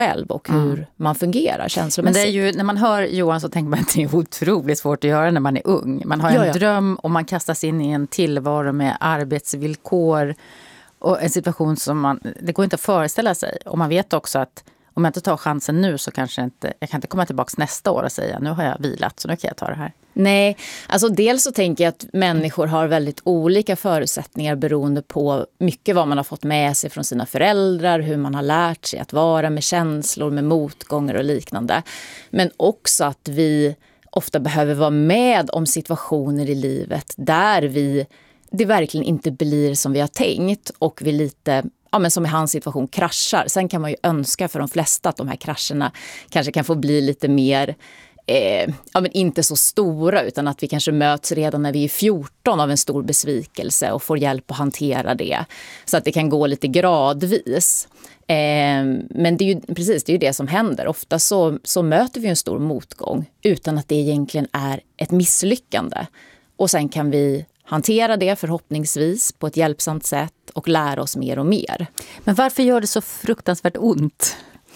själv och hur man fungerar känslomässigt. Men det är ju, när man hör Johan så tänker man att det är otroligt svårt att göra när man är ung. Man har en dröm och man kastas in i en tillvaro med arbetsvillkor och en situation som det går inte att föreställa sig. Och man vet också att om jag inte tar chansen nu så kanske jag kan inte komma tillbaka nästa år och säga nu har jag vilat så nu kan jag ta det här. Nej, alltså dels så tänker jag att människor har väldigt olika förutsättningar beroende på mycket vad man har fått med sig från sina föräldrar, hur man har lärt sig att vara med känslor, med motgångar och liknande. Men också att vi ofta behöver vara med om situationer i livet där det verkligen inte blir som vi har tänkt och vi lite, men som i hans situation, kraschar. Sen kan man ju önska för de flesta att de här krascherna kanske kan få bli lite mer men inte så stora, utan att vi kanske möts redan när vi är 14 av en stor besvikelse och får hjälp att hantera det. Så att det kan gå lite gradvis. Men det är ju precis det är ju det som händer. Ofta så möter vi en stor motgång utan att det egentligen är ett misslyckande. Och sen kan vi hantera det förhoppningsvis på ett hjälpsamt sätt och lära oss mer och mer. Men varför gör det så fruktansvärt ont?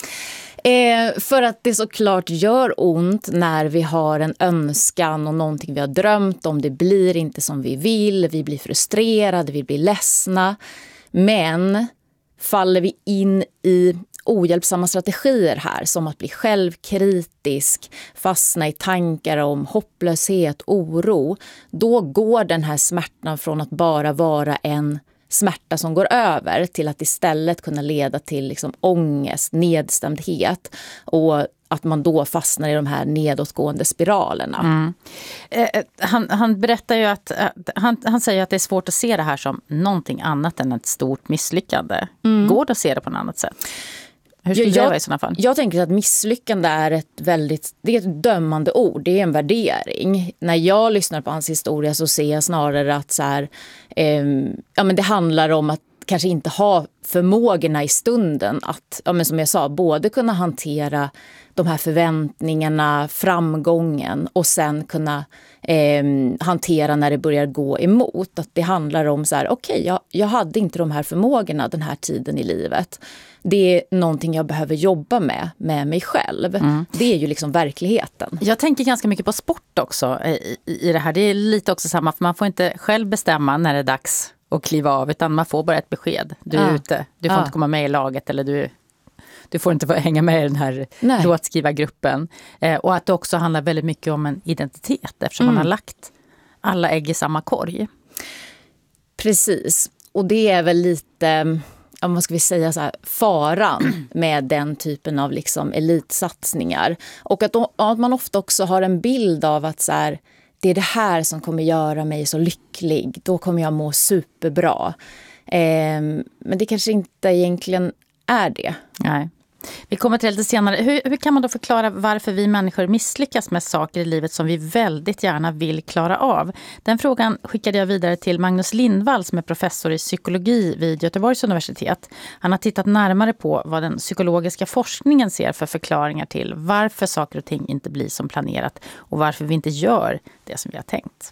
För att det såklart gör ont när vi har en önskan och någonting vi har drömt om. Det blir inte som vi vill, vi blir frustrerade, vi blir ledsna. Men faller vi in i ohjälpsamma strategier här, som att bli självkritisk, fastna i tankar om hopplöshet, oro, då går den här smärtan från att bara vara en smärta som går över till att istället kunna leda till liksom ångest, nedstämdhet och att man då fastnar i de här nedåtgående spiralerna. Han berättar ju att han säger att det är svårt att se det här som någonting annat än ett stort misslyckande. Går det att se det på något annat sätt? Hur skulle det vara i sådana fall? Jag tänker att misslyckande är det är ett dömande ord, det är en värdering. När jag lyssnar på hans historia så ser jag snarare att så här, men det handlar om att kanske inte ha förmågorna i stunden att, men som jag sa, både kunna hantera de här förväntningarna, framgången och sen kunna hantera när det börjar gå emot. Att det handlar om så här, okej, jag hade inte de här förmågorna den här tiden i livet. Det är någonting jag behöver jobba med mig själv. Det är ju liksom verkligheten. Jag tänker ganska mycket på sport också i det här. Det är lite också samma, för man får inte själv bestämma när det är dags att kliva av, utan man får bara ett besked. Du är ute, du får inte komma med i laget eller du får inte hänga med i den här låtskrivargruppen. Och att det också handlar väldigt mycket om en identitet eftersom man har lagt alla ägg i samma korg. Precis. Och det är väl lite, vad ska vi säga, så här, faran med den typen av liksom elitsatsningar. Och att man ofta också har en bild av att så här, det är det här som kommer göra mig så lycklig. Då kommer jag må superbra. Men det kanske inte egentligen är det. Nej. Vi kommer till det lite senare. Hur kan man då förklara varför vi människor misslyckas med saker i livet som vi väldigt gärna vill klara av? Den frågan skickade jag vidare till Magnus Lindvall som är professor i psykologi vid Göteborgs universitet. Han har tittat närmare på vad den psykologiska forskningen ser för förklaringar till varför saker och ting inte blir som planerat och varför vi inte gör det som vi har tänkt.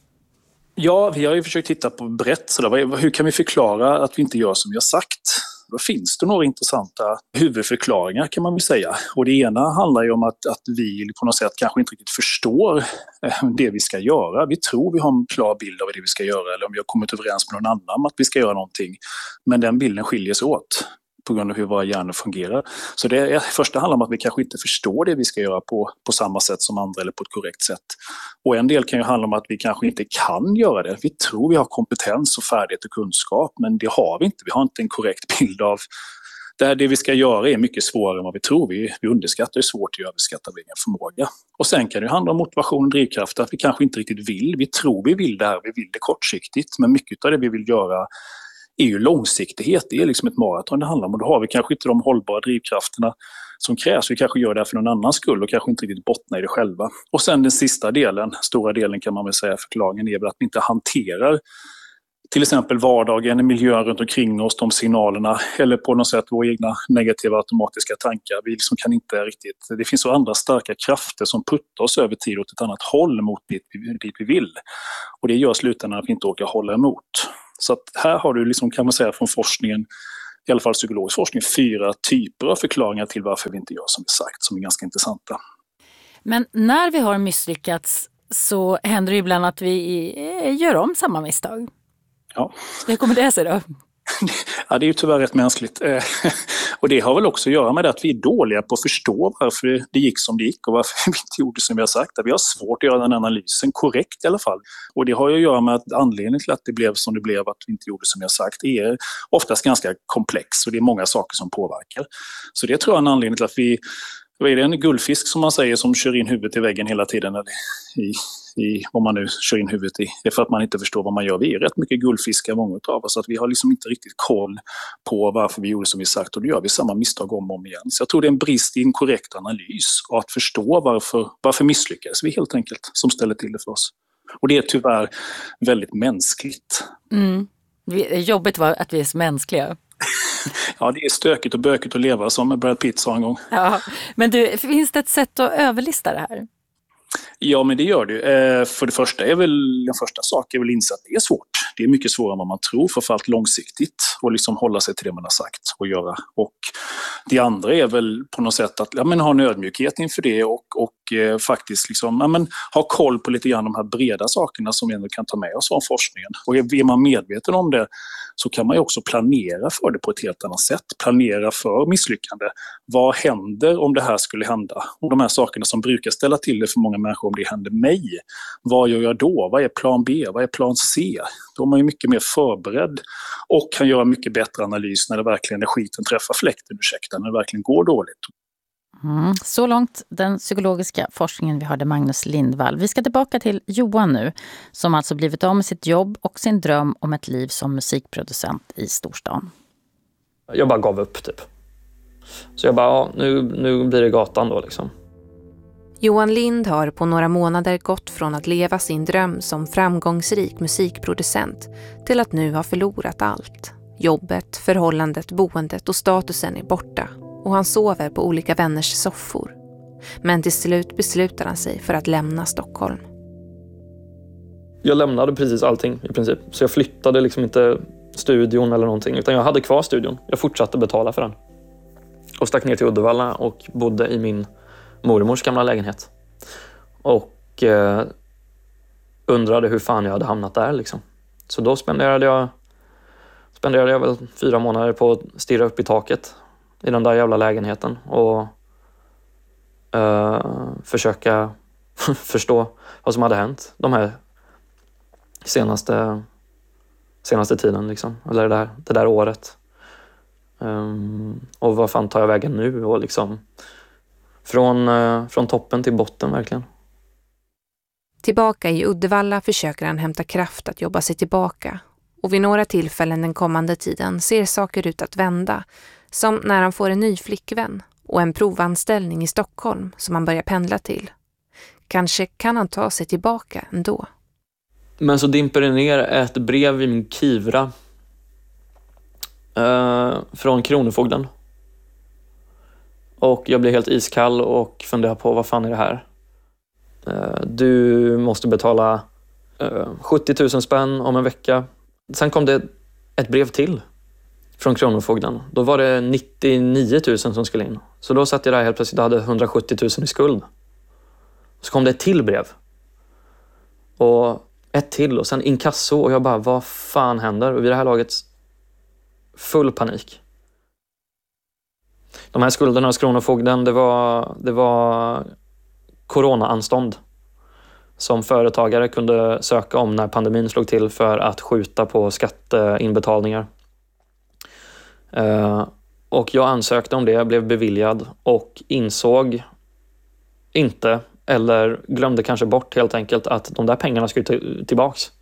Ja, vi har ju försökt titta på brett. Hur kan vi förklara att vi inte gör som vi har sagt? Då finns det några intressanta huvudförklaringar kan man väl säga. Och det ena handlar ju om att vi på något sätt kanske inte riktigt förstår det vi ska göra. Vi tror vi har en klar bild av det vi ska göra eller om vi har kommit överens med någon annan om att vi ska göra någonting. Men den bilden skiljer sig åt på grund av hur våra hjärnor fungerar. Så det första handlar om att vi kanske inte förstår det vi ska göra på samma sätt som andra eller på ett korrekt sätt. Och en del kan ju handla om att vi kanske inte kan göra det. Vi tror vi har kompetens och färdighet och kunskap, men det har vi inte. Vi har inte en korrekt bild av det vi ska göra är mycket svårare än vad vi tror. Vi underskattar hur svårt det är att överskatta vår egen förmåga. Och sen kan det handla om motivation och drivkraft, att vi kanske inte riktigt vill. Vi tror vi vill det här, vi vill det kortsiktigt, men mycket av det vi vill göra är ju långsiktighet. Det är liksom ett maraton det handlar om, och då har vi kanske inte de hållbara drivkrafterna som krävs. Vi kanske gör det för någon annans skull och kanske inte riktigt bottnar i det själva. Och sen den sista delen, stora delen kan man väl säga, förklaringen är väl att vi inte hanterar till exempel vardagen, miljön runt omkring oss, de signalerna eller på något sätt våra egna negativa automatiska tankar. Vi liksom kan inte riktigt, det finns så andra starka krafter som puttar oss över tid åt ett annat håll mot dit vi vill. Och det gör slutändan att vi inte orkar hålla emot. Så att här har du liksom, kan man säga, från forskningen i alla fall psykologisk forskning, 4 typer av förklaringar till varför vi inte gör som vi sagt, som är ganska intressanta. Men när vi har misslyckats så händer det ibland att vi gör om samma misstag. Ja. Hur kommer det sig då? Ja, det är ju tyvärr rätt mänskligt. Och det har väl också att göra med att vi är dåliga på att förstå varför det gick som det gick och varför vi inte gjorde som vi har sagt. Vi har svårt att göra den analysen korrekt i alla fall. Och det har ju att göra med att anledningen till att det blev som det blev, att vi inte gjorde som jag sagt, är oftast ganska komplex och det är många saker som påverkar. Så det tror jag är en anledning till att vi... Vad är det, en guldfisk som man säger som kör in huvudet i väggen hela tiden om man nu kör in huvudet i. Det är för att man inte förstår vad man gör. Vi är rätt mycket guldfiskar många av oss, så att vi har liksom inte riktigt koll på varför vi gjorde som vi sagt, och då gör vi samma misstag om och om igen. Så jag tror det är en brist i en korrekt analys och att förstå varför misslyckades vi helt enkelt som ställer till det för oss. Och det är tyvärr väldigt mänskligt. Jobbigt var att vi är så mänskliga. Ja, det är stökigt och bökigt att leva, som Brad Pitt sa en gång. Ja, men finns det ett sätt att överlista det här? Ja, men det gör det. För det första är väl den första saken inse att det är svårt. Det är mycket svårare än vad man tror, framförallt långsiktigt, och liksom hålla sig till det man har sagt och göra. Och det andra är väl på något sätt att ha en ödmjukhet inför det och faktiskt liksom, ha koll på lite grann de här breda sakerna som vi ändå kan ta med oss från forskningen. Och är man medveten om det så kan man ju också planera för det på ett helt annat sätt. Planera för misslyckande. Vad händer om det här skulle hända? Och de här sakerna som brukar ställa till det för många människor, om det händer mig, vad gör jag då? Vad är plan B? Vad är plan C? Då är man ju mycket mer förberedd och kan göra mycket bättre analys när skiten träffar fläkten, när det verkligen går dåligt. Så långt den psykologiska forskningen. Vi hörde Magnus Lindvall. Vi ska tillbaka till Johan nu, som alltså blivit av med sitt jobb och sin dröm om ett liv som musikproducent i storstan. Jag bara gav upp typ. Så jag bara, nu blir det gatan då liksom. Johan Lind har på några månader gått från att leva sin dröm som framgångsrik musikproducent till att nu ha förlorat allt. Jobbet, förhållandet, boendet och statusen är borta. Och han sover på olika vänners soffor. Men till slut beslutar han sig för att lämna Stockholm. Jag lämnade precis allting i princip. Så jag flyttade liksom inte studion eller någonting. Utan jag hade kvar studion. Jag fortsatte betala för den. Och stack ner till Uddevalla och bodde i min mormors gamla lägenhet. Och undrade hur fan jag hade hamnat där liksom. Så då spenderade jag väl 4 månader på att stirra upp i taket i den där jävla lägenheten och försöka förstå vad som hade hänt de här senaste tiden liksom, eller det där året. Och vad fan tar jag vägen nu och liksom från toppen till botten verkligen. Tillbaka i Uddevalla försöker han hämta kraft att jobba sig tillbaka. Och vid några tillfällen den kommande tiden ser saker ut att vända. Som när han får en ny flickvän och en provanställning i Stockholm som han börjar pendla till. Kanske kan han ta sig tillbaka ändå. Men så dimper det ner ett brev i min Kivra från Kronofogden. Och jag blir helt iskall och funderar på vad fan är det här? Du måste betala 70 000 spänn om en vecka. Sen kom det ett brev till från Kronofogden. Då var det 99 000 som skulle in. Så då satt jag där helt plötsligt och hade 170 000 i skuld. Så kom det ett till brev. Och ett till och sen inkasso. Och jag bara, vad fan händer? Och vid det här laget full panik. De här skulderna hos Kronofogden, det var coronaanstånd som företagare kunde söka om när pandemin slog till för att skjuta på skatteinbetalningar. Och jag ansökte om det, jag blev beviljad och insåg inte, eller glömde kanske bort helt enkelt, att de där pengarna skulle tillbaks.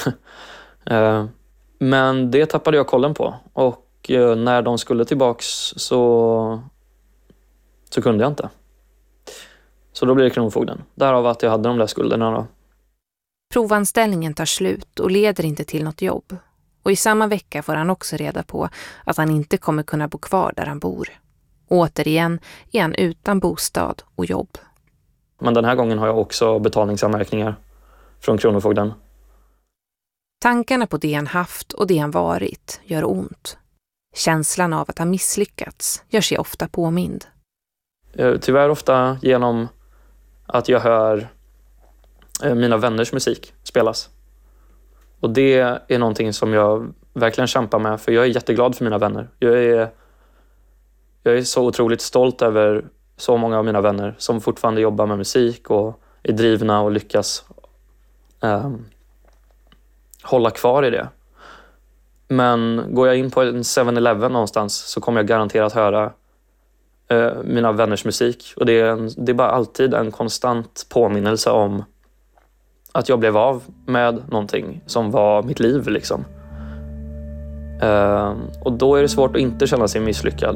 Men det tappade jag kollen på, och när de skulle tillbaks så kunde jag inte. Så då blev det Kronofogden. Därav att jag hade de där skulderna då. Provanställningen tar slut och leder inte till något jobb. Och i samma vecka får han också reda på att han inte kommer kunna bo kvar där han bor. Återigen är han utan bostad och jobb. Men den här gången har jag också betalningsanmärkningar från Kronofogden. Tankarna på det han haft och det han varit gör ont. Känslan av att ha misslyckats gör sig ofta påmind. Tyvärr ofta genom att jag hör mina vänners musik spelas. Och det är någonting som jag verkligen kämpar med, för jag är jätteglad för mina vänner. Jag är så otroligt stolt över så många av mina vänner som fortfarande jobbar med musik och är drivna och lyckas hålla kvar i det. Men går jag in på en 7-Eleven någonstans så kommer jag garanterat höra mina vänners musik. Och det är bara alltid en konstant påminnelse om att jag blev av med någonting som var mitt liv liksom. Och då är det svårt att inte känna sig misslyckad.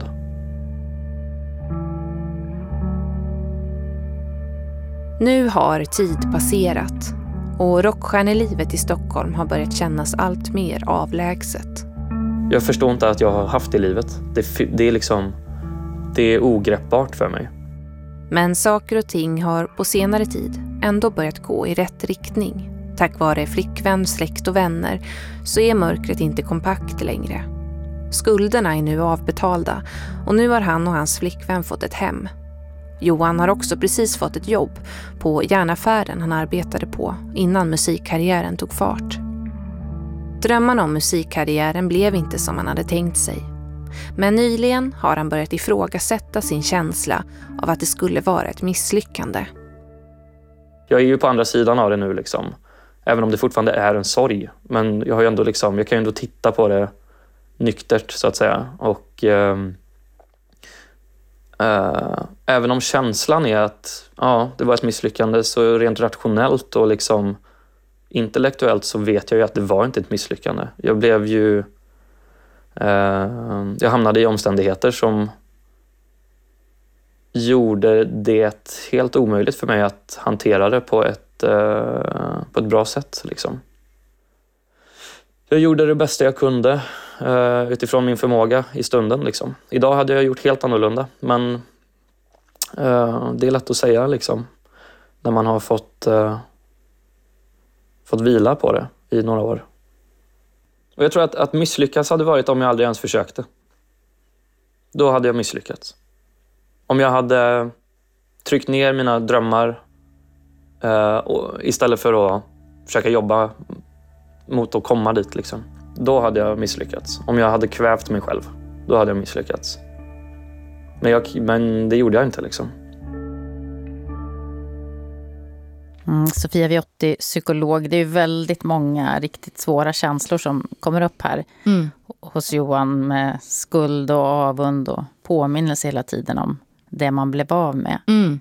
Nu har tid passerat och rockstjärnelivet i Stockholm har börjat kännas allt mer avlägset. Jag förstår inte att jag har haft det livet. Det är ogreppbart för mig. Men saker och ting har på senare tid ändå börjat gå i rätt riktning. Tack vare flickvän, släkt och vänner så är mörkret inte kompakt längre. Skulderna är nu avbetalda och nu har han och hans flickvän fått ett hem. Johan har också precis fått ett jobb på järnaffären han arbetade på innan musikkarriären tog fart. Drömmarna om musikkarriären blev inte som han hade tänkt sig. Men nyligen har han börjat ifrågasätta sin känsla av att det skulle vara ett misslyckande. Jag är ju på andra sidan av det nu liksom. Även om det fortfarande är en sorg. Men jag har ju ändå liksom, jag kan ju ändå titta på det nyktert så att säga. Och även om känslan är att det var ett misslyckande, så rent rationellt och liksom intellektuellt så vet jag ju att det var inte ett misslyckande. Jag hamnade i omständigheter som gjorde det helt omöjligt för mig att hantera det på ett bra sätt liksom. Jag gjorde det bästa jag kunde utifrån min förmåga i stunden liksom. Idag hade jag gjort helt annorlunda, men det är lätt att säga liksom när man har fått vila på det i några år. Och jag tror att misslyckas hade varit om jag aldrig ens försökte. Då hade jag misslyckats. Om jag hade tryckt ner mina drömmar istället för att försöka jobba mot att komma dit liksom. Då hade jag misslyckats. Om jag hade kvävt mig själv, då hade jag misslyckats. Men det gjorde jag inte liksom. Sofia Viotti, psykolog. Det är väldigt många riktigt svåra känslor som kommer upp här hos Johan, med skuld och avund och påminnelse hela tiden om det man blev av med.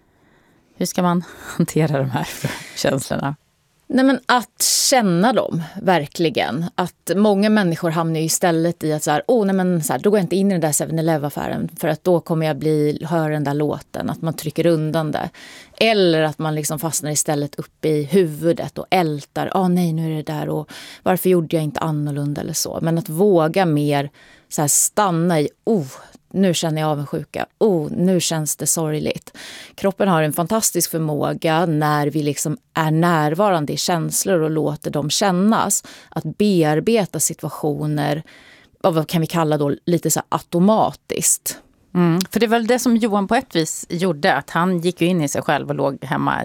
Hur ska man hantera de här känslorna? Nej, men att känna dem, verkligen. Att många människor hamnar ju istället i att då går jag inte in i den där 7-Eleven-affären för att då kommer jag höra den där låten, att man trycker undan det. Eller att man liksom fastnar istället upp i huvudet och ältar, nej nu är det där och varför gjorde jag inte annorlunda eller så. Men att våga mer så här stanna i, nu känner jag avundsjuka. Nu känns det sorgligt. Kroppen har en fantastisk förmåga när vi liksom är närvarande i känslor och låter dem kännas. Att bearbeta situationer, vad kan vi kalla då, lite så automatiskt. För det var väl det som Johan på ett vis gjorde. Att han gick in i sig själv och låg hemma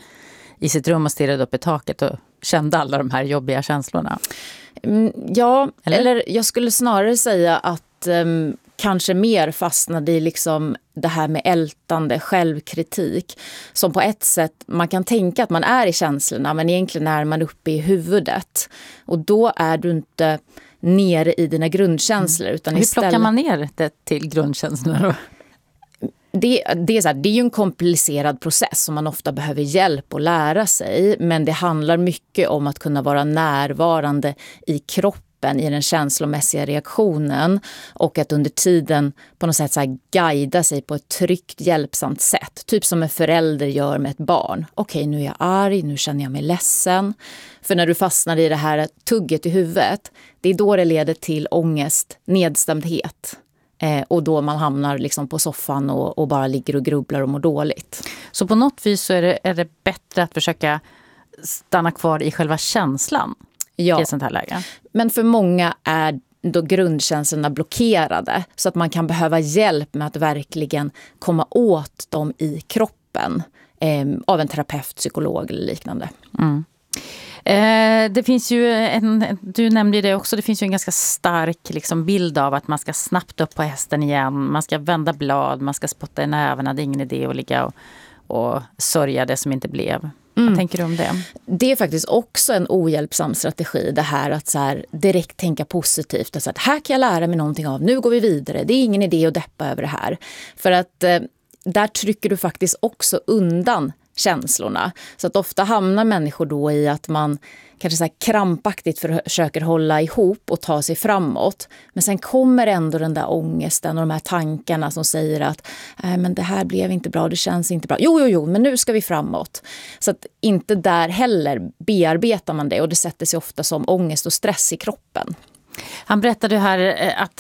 i sitt rum och stirrade upp i taket och kände alla de här jobbiga känslorna. Ja, eller jag skulle snarare säga att kanske mer fastnade i liksom det här med ältande, självkritik. Som på ett sätt, man kan tänka att man är i känslorna, men egentligen är man uppe i huvudet. Och då är du inte nere i dina grundkänslor. Utan hur istället plockar man ner det till grundkänslorna då? Det är ju en komplicerad process som man ofta behöver hjälp att lära sig. Men det handlar mycket om att kunna vara närvarande i kroppen, i den känslomässiga reaktionen. Och att under tiden på något sätt så här guida sig på ett tryggt, hjälpsamt sätt. Typ som en förälder gör med ett barn. Okej, nu är jag arg, nu känner jag mig ledsen. För när du fastnar i det här tugget i huvudet, det är då det leder till ångest, nedstämdhet. Och då man hamnar liksom på soffan och bara ligger och grubblar och mår dåligt. Så på något vis så är det bättre att försöka stanna kvar i själva känslan i ett sånt här läge? Men för många är då grundkänslorna blockerade, så att man kan behöva hjälp med att verkligen komma åt dem i kroppen av en terapeut, psykolog eller liknande. Mm. Det finns ju du nämnde det också, det finns ju en ganska stark liksom bild av att man ska snabbt upp på hästen igen, man ska vända blad, man ska spotta i nävarna, det är ingen idé att ligga och sörja det som inte blev. Vad tänker du om det? Det är faktiskt också en ohjälpsam strategi, det här att så här direkt tänka positivt. Alltså att här kan jag lära mig någonting av, nu går vi vidare, det är ingen idé att deppa över det här. För att där trycker du faktiskt också undan känslorna. Så att ofta hamnar människor då i att man kanske så här krampaktigt försöker hålla ihop och ta sig framåt. Men sen kommer ändå den där ångesten och de här tankarna som säger att men det här blev inte bra, det känns inte bra. Jo, men nu ska vi framåt. Så att inte där heller bearbetar man det, och det sätter sig ofta som ångest och stress i kroppen. Han berättade här att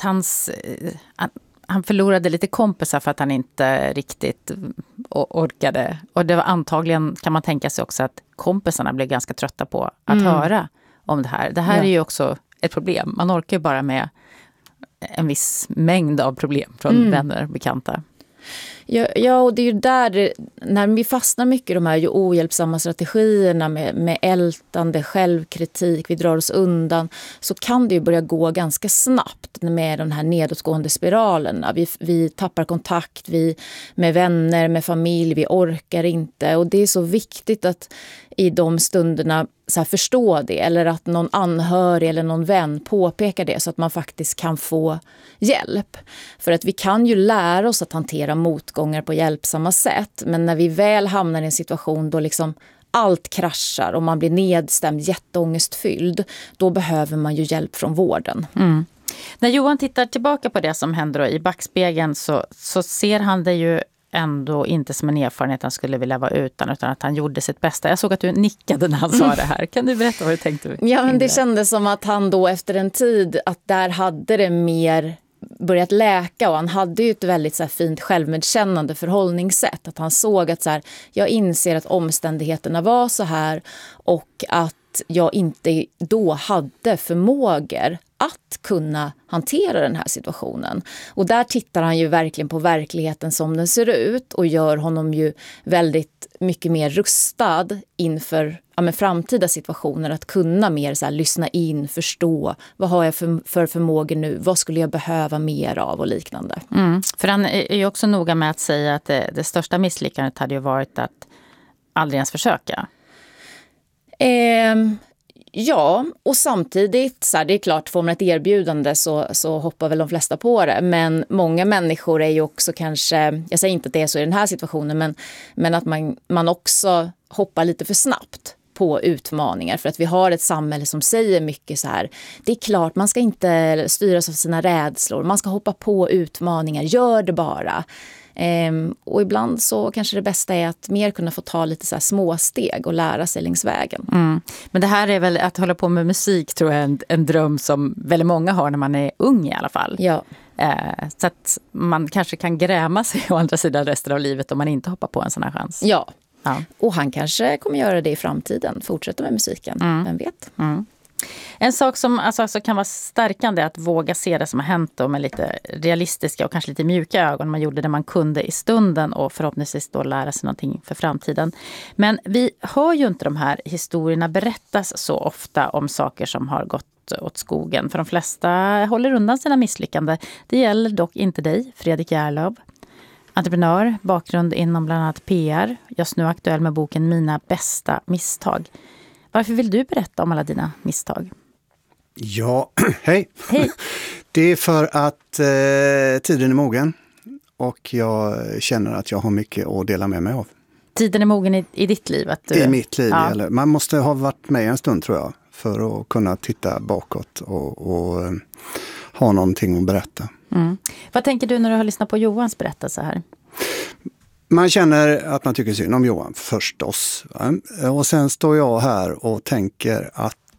han förlorade lite kompisar för att han inte riktigt orkade. Och det var antagligen, kan man tänka sig också, att kompisarna blev ganska trötta på att höra om det här. Det här är ju också ett problem. Man orkar ju bara med en viss mängd av problem från vänner och bekanta. Ja, och det är ju där, när vi fastnar mycket i de här ohjälpsamma strategierna med ältande, självkritik, vi drar oss undan, så kan det ju börja gå ganska snabbt med de här nedåtgående spiralerna. Vi tappar kontakt med vänner, med familj, vi orkar inte, och det är så viktigt att i de stunderna så här förstå det, eller att någon anhörig eller någon vän påpekar det, så att man faktiskt kan få hjälp. För att vi kan ju lära oss att hantera motgångar på hjälpsamma sätt, men när vi väl hamnar i en situation då liksom allt kraschar och man blir nedstämd, jätteångestfylld, då behöver man ju hjälp från vården. När Johan tittar tillbaka på det som händer i backspegeln så ser han det ju ändå inte som en erfarenhet han skulle vilja vara utan att han gjorde sitt bästa. Jag såg att du nickade när han sa det här. Kan du berätta vad du tänkte? Ja, men det kändes som att han då efter en tid, att där hade det mer börjat läka, och han hade ju ett väldigt så här fint självmedkännande förhållningssätt. Att han såg att så här, jag inser att omständigheterna var så här, och att jag inte då hade förmågor att kunna hantera den här situationen. Och där tittar han ju verkligen på verkligheten som den ser ut, och gör honom ju väldigt mycket mer rustad inför framtida situationer, att kunna mer så här, lyssna in, förstå, vad har jag för förmågor nu, vad skulle jag behöva mer av och liknande. För han är ju också noga med att säga att det största misslyckandet hade ju varit att aldrig ens försöka. Ja, och samtidigt, så här, det är klart, får man ett erbjudande så hoppar väl de flesta på det. Men många människor är ju också kanske, jag säger inte att det är så i den här situationen, men att man också hoppar lite för snabbt på utmaningar. För att vi har ett samhälle som säger mycket så här, det är klart, man ska inte styras av sina rädslor, man ska hoppa på utmaningar, gör det bara. Och ibland så kanske det bästa är att mer kunna få ta lite så här små steg och lära sig längs vägen. Men det här är väl, att hålla på med musik tror jag en dröm som väldigt många har när man är ung i alla fall. Ja. Så att man kanske kan gräma sig å andra sidan resten av livet om man inte hoppar på en sån här chans. Ja. Och han kanske kommer göra det i framtiden, fortsätta med musiken, vem vet. En sak som alltså kan vara stärkande är att våga se det som har hänt med lite realistiska och kanske lite mjuka ögon. Man gjorde det man kunde i stunden och förhoppningsvis då lära sig någonting för framtiden. Men vi hör ju inte de här historierna berättas så ofta om saker som har gått åt skogen. För de flesta håller undan sina misslyckande. Det gäller dock inte dig, Fredrik Järlöv. Entreprenör, bakgrund inom bland annat PR. Just nu aktuell med boken Mina bästa misstag. Varför vill du berätta om alla dina misstag? Ja, hej. Hej. Det är för att tiden är mogen och jag känner att jag har mycket att dela med mig av. Tiden är mogen i ditt liv? I mitt liv. Ja. Eller, man måste ha varit med en stund tror jag för att kunna titta bakåt och ha någonting att berätta. Vad tänker du när du har lyssnat på Johans berättelse här? Man känner att man tycker synd om Johan förstås. Och sen står jag här och tänker att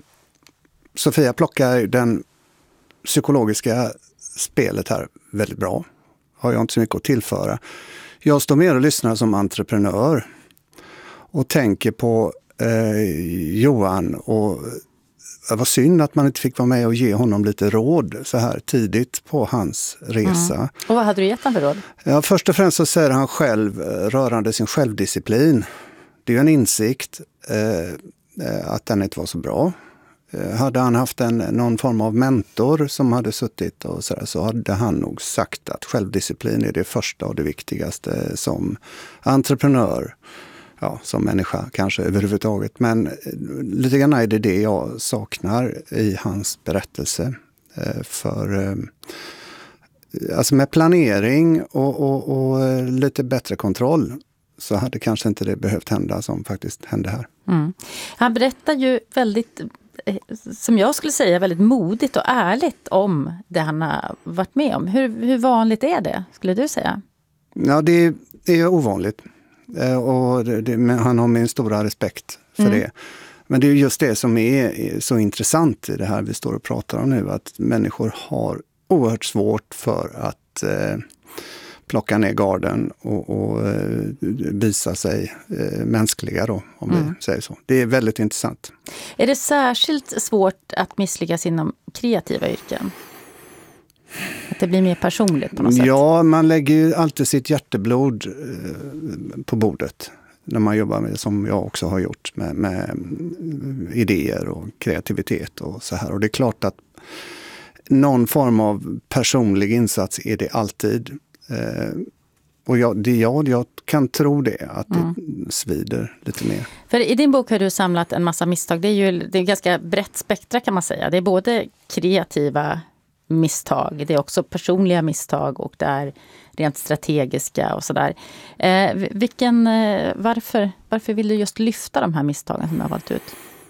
Sofia plockar den psykologiska spelet här väldigt bra. Har jag inte så mycket att tillföra. Jag står mer och lyssnar som entreprenör och tänker på Johan och det var synd att man inte fick vara med och ge honom lite råd så här tidigt på hans resa. Och vad hade du gett han för råd? Ja, först och främst så säger han själv rörande sin självdisciplin. Det är ju en insikt att den inte var så bra. Hade han haft någon form av mentor som hade suttit och så hade han nog sagt att självdisciplin är det första och det viktigaste som entreprenör. Ja, som människa kanske överhuvudtaget. Men lite grann är det jag saknar i hans berättelse. Alltså med planering och lite bättre kontroll så hade kanske inte det behövt hända som faktiskt hände här. Mm. Han berättar ju väldigt, som jag skulle säga, väldigt modigt och ärligt om det han har varit med om. Hur vanligt är det, skulle du säga? Ja, det är ovanligt. Och han har min stora respekt för det. Men det är just det som är så intressant i det här vi står och pratar om nu. Att människor har oerhört svårt för att plocka ner garden och visa sig mänskliga då, om vi säger så. Det är väldigt intressant. Är det särskilt svårt att misslyckas inom kreativa yrken? Att det blir mer personligt på något sätt? Ja, man lägger ju alltid sitt hjärteblod på bordet när man jobbar med det, som jag också har gjort med idéer och kreativitet och så här. Och det är klart att någon form av personlig insats är det alltid. Och jag kan tro det, att det svider lite mer. För i din bok har du samlat en massa misstag. Det är ganska brett spektra, kan man säga. Det är både kreativa misstag, det är också personliga misstag och det är rent strategiska och sådär. Varför vill du just lyfta de här misstagen som du har valt ut?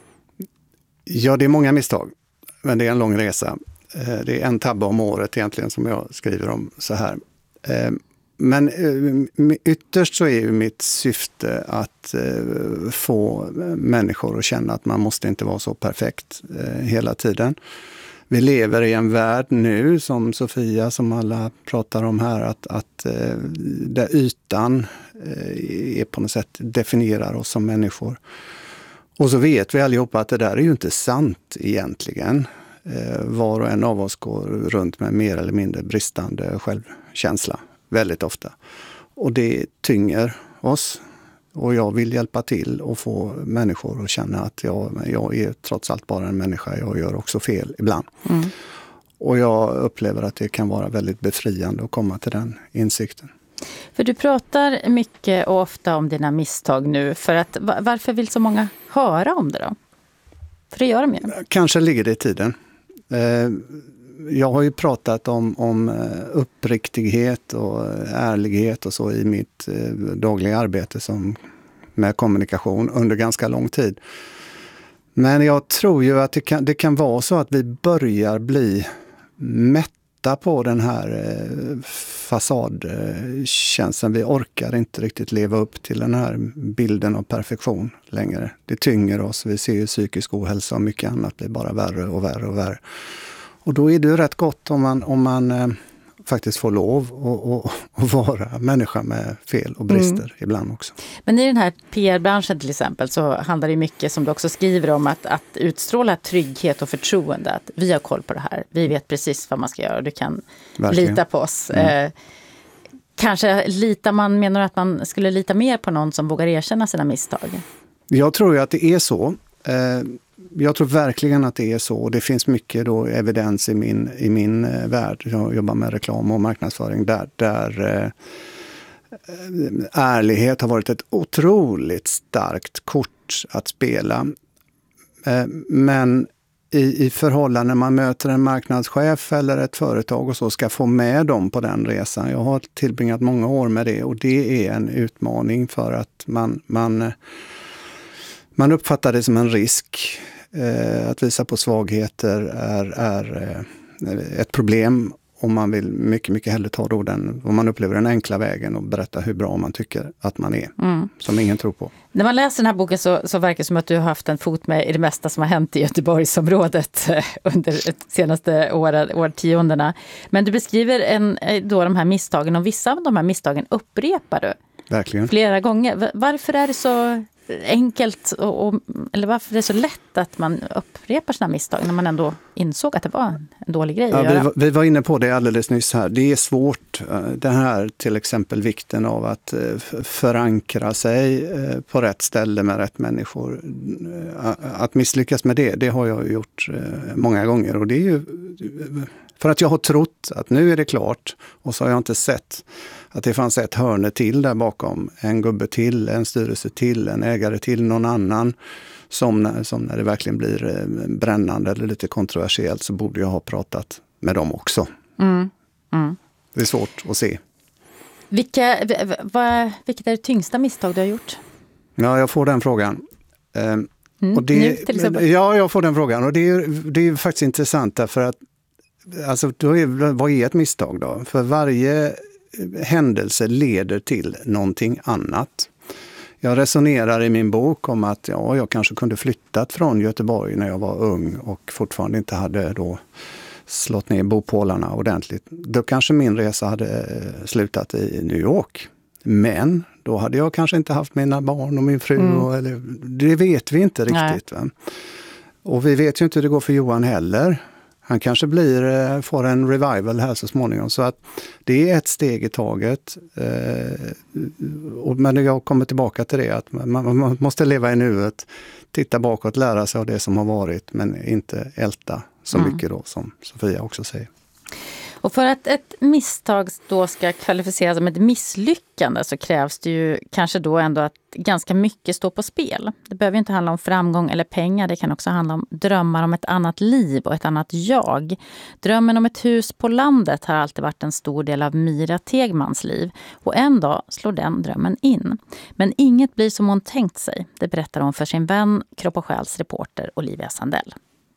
Ja, det är många misstag, men det är en lång resa. Det är en tabbe om året egentligen som jag skriver om så här. Men ytterst så är ju mitt syfte att få människor att känna att man måste inte vara så perfekt hela tiden. Vi lever i en värld nu, som Sofia, som alla pratar om här, att där ytan är på något sätt definierar oss som människor. Och så vet vi allihopa att det där är ju inte sant egentligen. Var och en av oss går runt med mer eller mindre bristande självkänsla, väldigt ofta. Och det tynger oss. Och jag vill hjälpa till och få människor att känna att jag är trots allt bara en människa. Jag gör också fel ibland. Mm. Och jag upplever att det kan vara väldigt befriande att komma till den insikten. För du pratar mycket och ofta om dina misstag nu. För att, varför vill så många höra om det då? För det gör de ju. Kanske ligger det i tiden. Jag har ju pratat om uppriktighet och ärlighet och så i mitt dagliga arbete med kommunikation under ganska lång tid. Men jag tror ju att det kan vara så att vi börjar bli mätta på den här fasadkänslan. Vi orkar inte riktigt leva upp till den här bilden av perfektion längre. Det tynger oss. Vi ser ju psykisk ohälsa och mycket annat blir bara värre och värre och värre. Och då är det rätt gott om man faktiskt får lov att vara människa med fel och brister ibland också. Men i den här PR-branschen till exempel så handlar det mycket, som du också skriver om, att utstråla trygghet och förtroende. Att vi har koll på det här. Vi vet precis vad man ska göra och du kan lita på oss. Kanske menar du att man skulle lita mer på någon som vågar erkänna sina misstag? Jag tror ju att det är så. Jag tror verkligen att det är så. Det finns mycket då evidens i min värld. Jag jobbar med reklam och marknadsföring där ärlighet har varit ett otroligt starkt kort att spela. Men i förhållande när man möter en marknadschef eller ett företag och så ska få med dem på den resan. Jag har tillbringat många år med det och det är en utmaning för att man uppfattar det som en risk. Att visa på svagheter är ett problem och man vill mycket, mycket hellre ta då om man upplever den enkla vägen och berätta hur bra man tycker att man är, som ingen tror på. När man läser den här boken så verkar det som att du har haft en fot med i det mesta som har hänt i Göteborgsområdet under de senaste årtiondena. Men du beskriver då de här misstagen och vissa av de här misstagen upprepar du. Verkligen. Flera gånger. Varför är det så enkelt eller varför det är så lätt att man upprepar sina misstag när man ändå insåg att det var en dålig grej att göra? Vi var inne på det alldeles nyss här. Det är svårt. Den här till exempel vikten av att förankra sig på rätt ställe med rätt människor. Att misslyckas med det har jag gjort många gånger. Och det är ju för att jag har trott att nu är det klart, och så har jag inte sett att det fanns ett hörne till där bakom. En gubbe till, en styrelse till, en ägare till, någon annan. Som när det verkligen blir brännande eller lite kontroversiellt så borde jag ha pratat med dem också. Det är svårt att se. Vilket är det tyngsta misstag du har gjort? Ja, jag får den frågan. Och det, nu, till exempel. Ja, jag får den frågan. Och det är faktiskt intressant därför att alltså, vad är ett misstag då? För varje händelse leder till någonting annat. Jag resonerar i min bok om att jag kanske kunde flyttat från Göteborg när jag var ung och fortfarande inte hade då slått ner bopålarna ordentligt. Då kanske min resa hade slutat i New York. Men då hade jag kanske inte haft mina barn och min fru. Det vet vi inte riktigt. Va? Och vi vet ju inte hur det går för Johan heller. Han kanske får en revival här så småningom. Så att det är ett steg i taget. Men jag kommer tillbaka till det. Att man måste leva i nuet. Titta bakåt, lära sig av det som har varit. Men inte älta så mycket då, som Sofia också säger. Och för att ett misstag då ska kvalificeras som ett misslyckande så krävs det ju kanske då ändå att ganska mycket står på spel. Det behöver inte handla om framgång eller pengar. Det kan också handla om drömmar om ett annat liv och ett annat jag. Drömmen om ett hus på landet har alltid varit en stor del av Mira Tegmans liv. Och en dag slår den drömmen in. Men inget blir som hon tänkt sig. Det berättar hon för sin vän, Kropp och Själs reporter Olivia Sandell.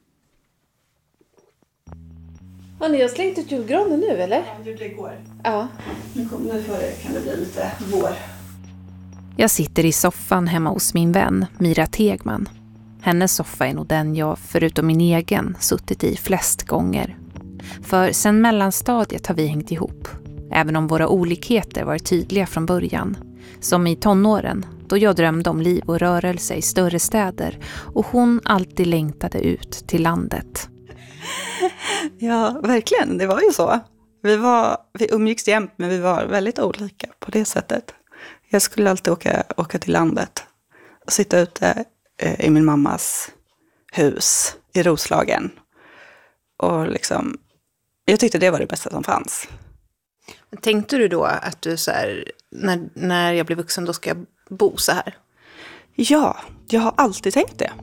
Har ni slängt ut julgranen nu, eller? Ja, det gjorde det igår. Ja. Nu kan det bli lite vår. Jag sitter i soffan hemma hos min vän, Mira Tegman. Hennes soffa är nog den jag, förutom min egen, suttit i flest gånger. För sen mellanstadiet har vi hängt ihop. Även om våra olikheter var tydliga från början. Som i tonåren, då jag drömde om liv och rörelse i större städer. Och hon alltid längtade ut till landet. Ja, verkligen. Det var ju så. Vi umgicks jämt, men vi var väldigt olika på det sättet. Jag skulle alltid åka till landet och sitta ute i min mammas hus i Roslagen. Och liksom, jag tyckte det var det bästa som fanns. Tänkte du då att du så här, när jag blir vuxen då ska jag bo så här? Ja, jag har alltid tänkt det.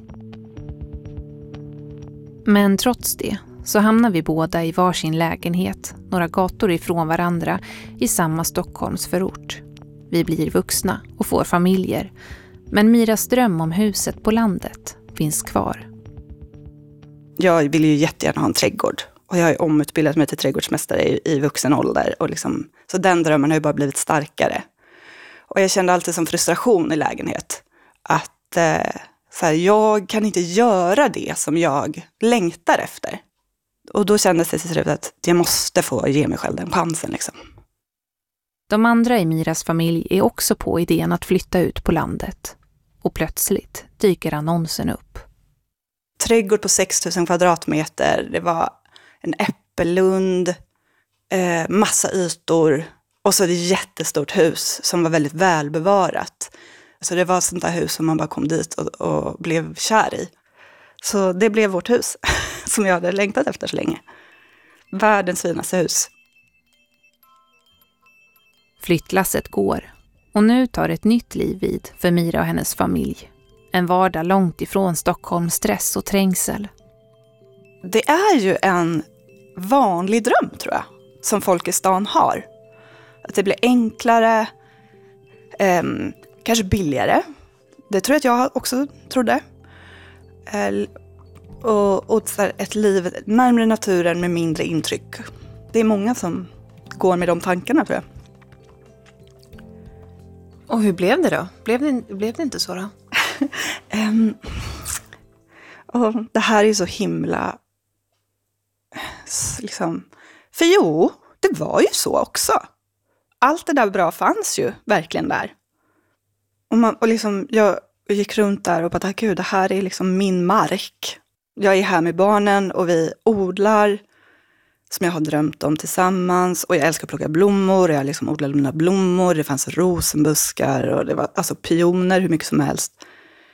Men trots det så hamnar vi båda i varsin lägenhet, några gator ifrån varandra, i samma Stockholmsförort. Vi blir vuxna och får familjer, men Miras dröm om huset på landet finns kvar. Jag vill ju jättegärna ha en trädgård, och jag har omutbildat mig till trädgårdsmästare i vuxen ålder. Och liksom, så den drömmen har ju bara blivit starkare. Och jag kände alltid som frustration i lägenhet att så här, jag kan inte göra det som jag längtar efter. Och då kändes det till slut att jag måste få ge mig själv den chansen. Liksom. De andra i Miras familj är också på idén att flytta ut på landet. Och plötsligt dyker annonsen upp. Trädgård på 6 000 kvadratmeter. Det var en äppellund, massa ytor. Och så ett jättestort hus som var väldigt välbevarat. Så det var ett sånt där hus som man bara kom dit och blev kär i. Så det blev vårt hus som jag hade längtat efter så länge. Världens finaste hus. Flyttlasset går. Och nu tar ett nytt liv vid för Mira och hennes familj. En vardag långt ifrån Stockholms stress och trängsel. Det är ju en vanlig dröm, tror jag, som folk i stan har. Att det blir enklare, kanske billigare. Det tror jag att jag också trodde. Och ett liv närmare naturen med mindre intryck. Det är många som går med de tankarna, tror jag. Och hur blev det då? Blev det inte så då? Och det här är ju så himla... Liksom, för jo, det var ju så också. Allt det där bra fanns ju verkligen där. Och liksom, och gick runt där och bara, gud, det här är liksom min mark. Jag är här med barnen och vi odlar som jag har drömt om tillsammans. Och jag älskar att plocka blommor. Jag liksom odlade mina blommor. Det fanns rosenbuskar och det var alltså pioner hur mycket som helst.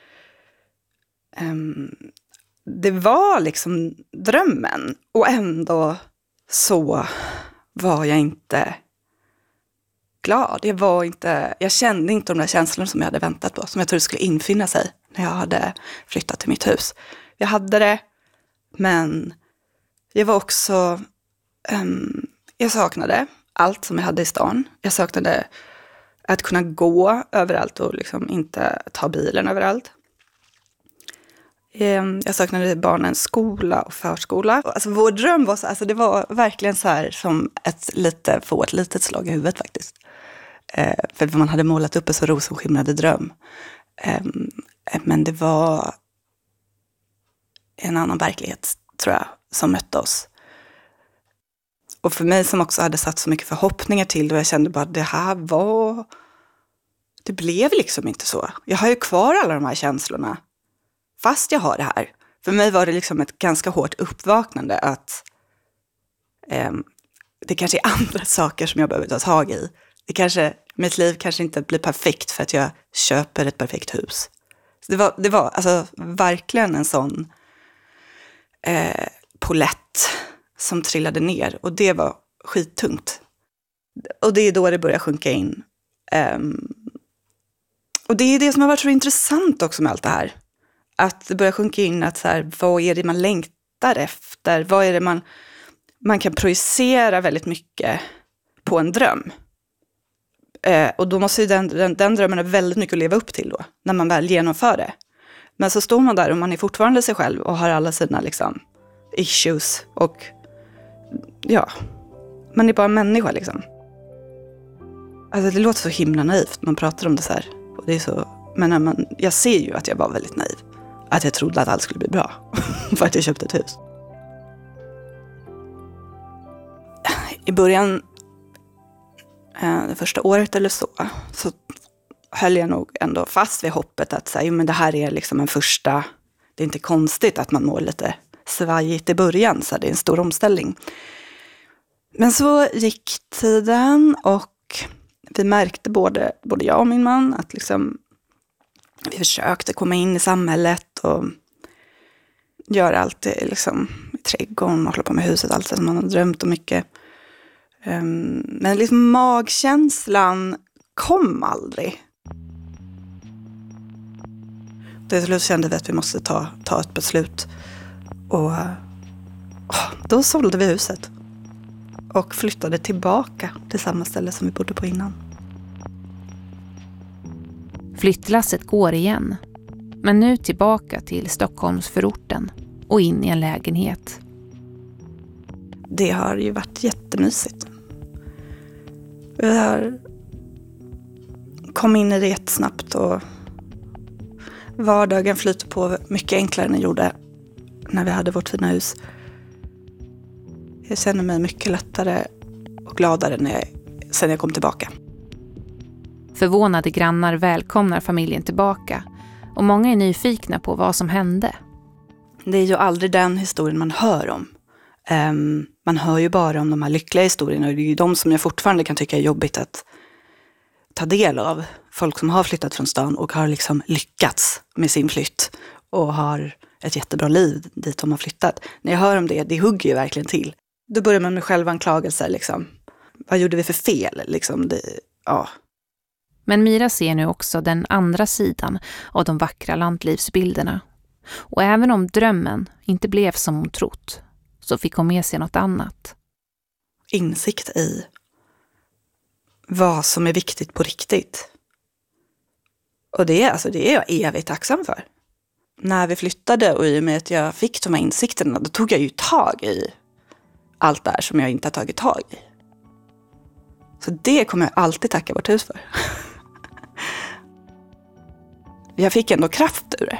Det var liksom drömmen. Och ändå så var jag inte glad. Jag kände inte de där känslorna som jag hade väntat på. Som jag trodde skulle infinna sig när jag hade flyttat till mitt hus. Jag hade det, men jag var också... jag saknade allt som jag hade i stan. Jag saknade att kunna gå överallt och liksom inte ta bilen överallt. Jag saknade barnens skola och förskola. Alltså vår dröm var så, alltså det var verkligen så här som ett litet slag i huvudet faktiskt. För man hade målat upp en så rosenskimrande dröm. Men det var en annan verklighet, tror jag, som mötte oss. Och för mig som också hade satt så mycket förhoppningar till det, och jag kände bara det blev liksom inte så. Jag har ju kvar alla de här känslorna, fast jag har det här. För mig var det liksom ett ganska hårt uppvaknande att det kanske är andra saker som jag behöver ta tag i. Mitt liv kanske inte blir perfekt för att jag köper ett perfekt hus. Så det var alltså verkligen en sån polett som trillade ner. Och det var skittungt. Och det är då det börjar sjunka in. Och det är det som har varit så intressant också med allt det här. Att det börjar sjunka in att så här, vad är det man längtar efter? Vad är det man kan projicera väldigt mycket på en dröm. Och då måste ju den drömmen ha väldigt mycket att leva upp till då. När man väl genomför det. Men så står man där och man är fortfarande sig själv och har alla sina liksom issues. Och ja, man är bara en människa liksom. Alltså det låter så himla naivt. Man pratar om det så här. Och det är så, men jag ser ju att jag var väldigt naiv. Att jag trodde att allt skulle bli bra. För att jag köpte ett hus. I början, det första året eller så höll jag nog ändå fast vid hoppet att säga, men det här är liksom en första, det är inte konstigt att man mår lite svajigt i början, så det är en stor omställning. Men så gick tiden och vi märkte både jag och min man att liksom, vi försökte komma in i samhället och göra allt det liksom, i trädgården och hålla på med huset, allt det som man har drömt om mycket. Men liksom magkänslan kom aldrig. Till slut kände vi att vi måste ta ett beslut. Och då sålde vi huset. Och flyttade tillbaka till samma ställe som vi bodde på innan. Flyttlasset går igen. Men nu tillbaka till Stockholmsförorten och in i en lägenhet. Det har ju varit jättemysigt. Vi har kommit in i det jättesnabbt och vardagen flyter på mycket enklare än den gjorde när vi hade vårt fina hus. Jag känner mig mycket lättare och gladare sen jag kom tillbaka. Förvånade grannar välkomnar familjen tillbaka och många är nyfikna på vad som hände. Det är ju aldrig den historien man hör om. Man hör ju bara om de här lyckliga historierna och det är ju de som jag fortfarande kan tycka är jobbigt att ta del av. Folk som har flyttat från stan och har liksom lyckats med sin flytt och har ett jättebra liv dit de har flyttat. När jag hör om det hugger ju verkligen till. Då börjar man med självanklagelser liksom. Vad gjorde vi för fel liksom? Ja. Men Mira ser nu också den andra sidan av de vackra lantlivsbilderna. Och även om drömmen inte blev som hon trott så fick hon med sig något annat. Insikt i vad som är viktigt på riktigt. Och det är jag evigt tacksam för. När vi flyttade och i och med att jag fick de här insikterna, då tog jag ju tag i allt där som jag inte har tagit tag i. Så det kommer jag alltid tacka vårt hus för. Jag fick ändå kraft ur det.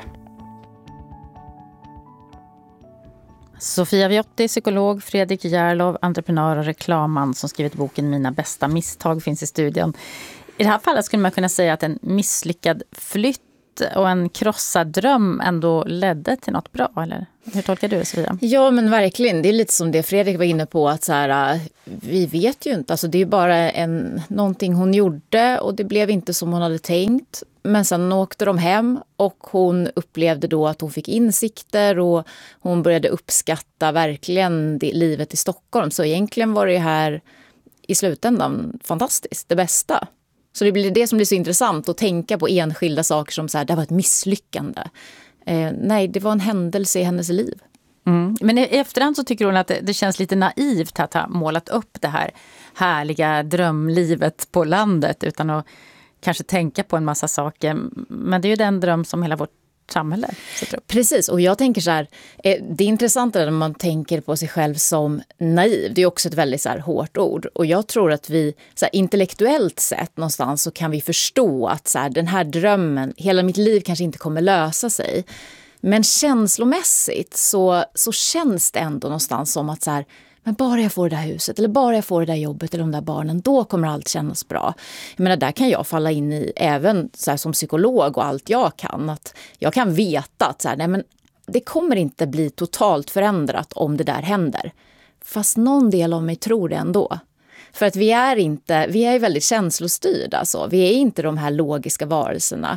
Sofia Viotti, psykolog, Fredrik Järlov, entreprenör och reklamman som skrivit boken Mina bästa misstag finns i studion. I det här fallet skulle man kunna säga att en misslyckad flytt och en krossad dröm ändå ledde till något bra, eller? Hur tolkar du det, Sofia? Ja, men verkligen. Det är lite som det Fredrik var inne på, att så här, vi vet ju inte. Alltså, det är bara någonting hon gjorde och det blev inte som hon hade tänkt. Men sen åkte de hem och hon upplevde då att hon fick insikter och hon började uppskatta verkligen livet i Stockholm. Så egentligen var det här i slutändan fantastiskt, det bästa. Så det blir det som blir så intressant att tänka på enskilda saker som så här, det var ett misslyckande. Nej, det var en händelse i hennes liv. Mm. Men i efterhand så tycker hon att det känns lite naivt att ha målat upp det här härliga drömlivet på landet utan att kanske tänka på en massa saker. Men det är ju den dröm som hela vårt samhälle sätter upp. Precis, och jag tänker så här, det är intressant när man tänker på sig själv som naiv. Det är också ett väldigt så här hårt ord. Och jag tror att vi så här, intellektuellt sett någonstans så kan vi förstå att så här, den här drömmen, hela mitt liv kanske inte kommer lösa sig. Men känslomässigt så känns det ändå någonstans som att så här, men bara jag får det där huset eller bara jag får det där jobbet eller de där barnen, då kommer allt kännas bra. Jag menar, där kan jag falla in i även så här, som psykolog och allt jag kan. Att jag kan veta att så här, nej, men det kommer inte bli totalt förändrat om det där händer. Fast någon del av mig tror det ändå. För att vi är väldigt känslostyrda. Så. Vi är inte de här logiska varelserna.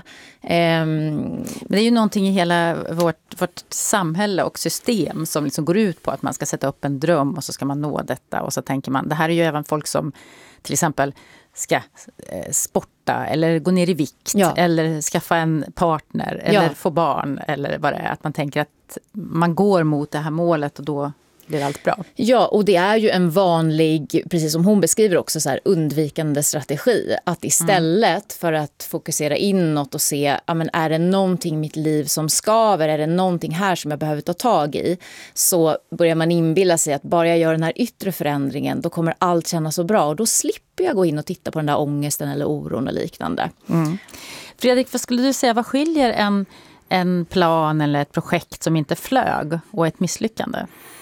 Men det är ju någonting i hela vårt samhälle och system som liksom går ut på att man ska sätta upp en dröm och så ska man nå detta. Och så tänker man, det här är ju även folk som till exempel ska sporta eller gå ner i vikt eller skaffa en partner eller få barn eller vad det är. Att man tänker att man går mot det här målet och då blir allt bra. Ja, och det är ju en vanlig, precis som hon beskriver också, så här, undvikande strategi. Att istället för att fokusera inåt och se, ja, men är det någonting i mitt liv som skaver? Är det någonting här som jag behöver ta tag i? Så börjar man inbilla sig att bara jag gör den här yttre förändringen, då kommer allt kännas så bra. Och då slipper jag gå in och titta på den där ångesten eller oron och liknande. Mm. Fredrik, vad skulle du säga, vad skiljer en plan eller ett projekt som inte flög och ett misslyckande?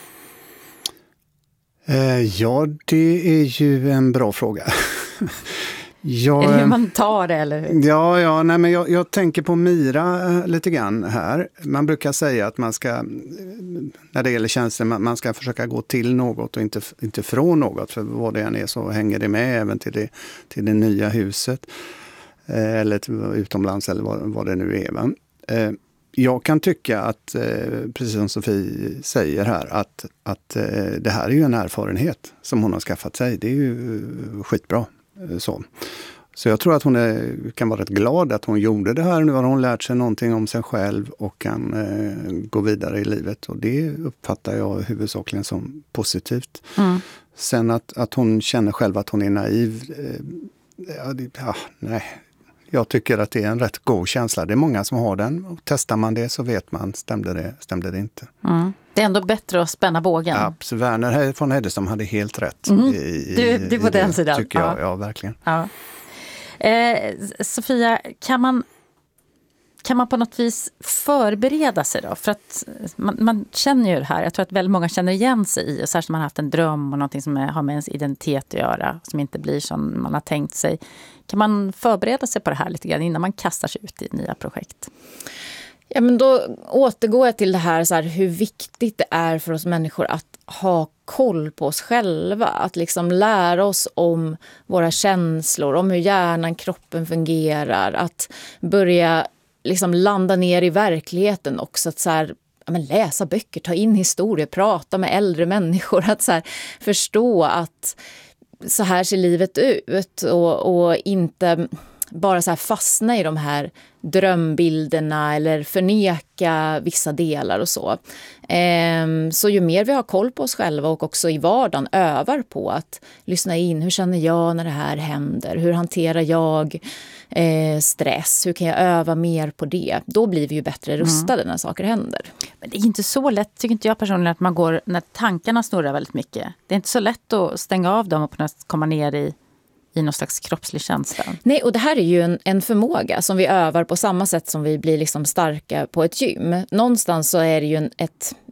Ja, det är ju en bra fråga. Eller hur man tar det, eller? Nej, men jag tänker på Mira lite grann här. Man brukar säga att man ska, när det gäller tjänster, man ska försöka gå till något och inte från något. För vad det än är så hänger det med även till det nya huset. Eller utomlands eller vad det nu är. Va? Jag kan tycka att, precis som Sofie säger här, att det här är ju en erfarenhet som hon har skaffat sig. Det är ju skitbra. Så jag tror att hon kan vara rätt glad att hon gjorde det här. Nu har hon lärt sig någonting om sig själv och kan gå vidare i livet. Och det uppfattar jag huvudsakligen som positivt. Mm. Sen att hon känner själv att hon är naiv, nej. Jag tycker att det är en rätt god känsla. Det är många som har den. Och testar man det så vet man, stämde det inte. Mm. Det är ändå bättre att spänna bågen. Absolut. Werner von Heidestam hade helt rätt. Du på den sidan. Tycker jag, ja verkligen. Ja. Sofia, kan man på något vis förbereda sig då? För att man känner ju det här. Jag tror att väldigt många känner igen sig i. Och särskilt om man har haft en dröm och någonting som har med ens identitet att göra. Som inte blir som man har tänkt sig. Kan man förbereda sig på det här lite grann innan man kastar sig ut i nya projekt? Ja, men då återgår jag till det här, så här, hur viktigt det är för oss människor att ha koll på oss själva. Att liksom lära oss om våra känslor, om hur hjärnan, kroppen fungerar. Att börja liksom landa ner i verkligheten också. Att så här, ja, men läsa böcker, ta in historier, prata med äldre människor. Att så här, förstå att så här ser livet ut och inte bara så här fastna i de här drömbilderna eller förneka vissa delar och så. Så ju mer vi har koll på oss själva och också i vardagen övar på att lyssna in, hur känner jag när det här händer? Hur hanterar jag stress? Hur kan jag öva mer på det? Då blir vi ju bättre rustade när saker händer. Men det är inte så lätt, tycker inte jag personligen, att man går när tankarna snurrar väldigt mycket. Det är inte så lätt att stänga av dem och på något sätt komma ner i någon slags kroppslig känsla. Nej, och det här är ju en förmåga som vi övar på samma sätt som vi blir liksom starka på ett gym. Någonstans så är det ju